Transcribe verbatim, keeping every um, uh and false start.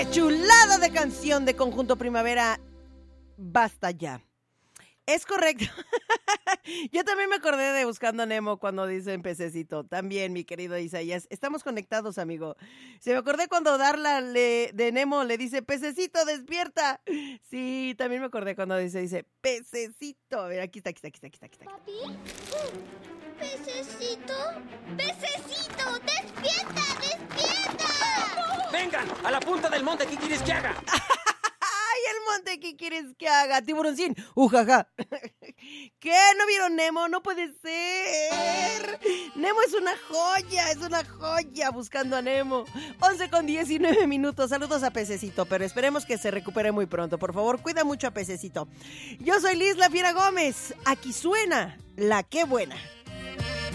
Chulada de canción de Conjunto Primavera. Basta ya. Es correcto. Yo también me acordé de Buscando a Nemo cuando dicen pececito. También, mi querido Isaías. Estamos conectados, amigo. Se me acordé cuando Darla le, de Nemo le dice, pececito, despierta. Sí, también me acordé cuando dice, dice, pececito. A ver, aquí está, aquí está, aquí está, aquí está. Aquí está. ¿Papi? ¿Pececito? ¡Pececito! ¡Despierta! ¡Despierta! ¡Vengan! ¡A la punta del monte! ¿Qué quieres que haga? ¡Ay, el monte! ¿Qué quieres que haga? Tiburoncín. ¡Ujaja! ¿Qué? ¿No vieron Nemo? ¡No puede ser! Nemo es una joya, es una joya. Buscando a Nemo. once con diecinueve minutos. Saludos a Pececito, pero esperemos que se recupere muy pronto. Por favor, cuida mucho a Pececito. Yo soy Liz La Fiera Gómez. Aquí suena La Qué Buena.